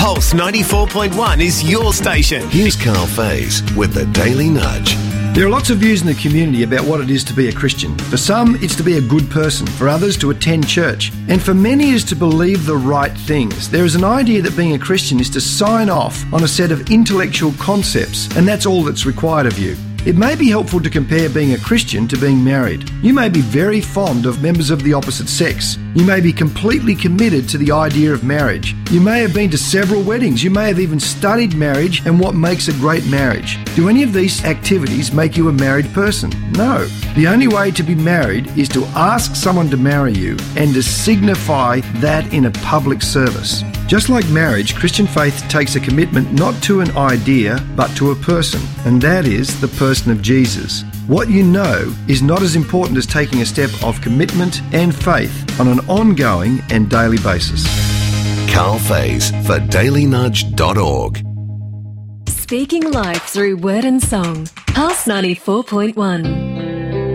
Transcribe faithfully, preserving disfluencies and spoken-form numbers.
Pulse ninety-four point one is your station. Here's Carl Faze with the Daily Nudge. There are lots of views in the community about what it is to be a Christian. For some, it's to be a good person. For others, to attend church. And for many, is to believe the right things. There is an idea that being a Christian is to sign off on a set of intellectual concepts, and that's all that's required of you. It may be helpful to compare being a Christian to being married. You may be very fond of members of the opposite sex. You may be completely committed to the idea of marriage. You may have been to several weddings. You may have even studied marriage and what makes a great marriage. Do any of these activities make you a married person? No. The only way to be married is to ask someone to marry you and to signify that in a public service. Just like marriage, Christian faith takes a commitment not to an idea, but to a person, and that is the person of Jesus. What you know is not as important as taking a step of commitment and faith on an ongoing and daily basis. Carl Faze for daily nudge dot org. Speaking life through word and song. Pulse ninety-four point one.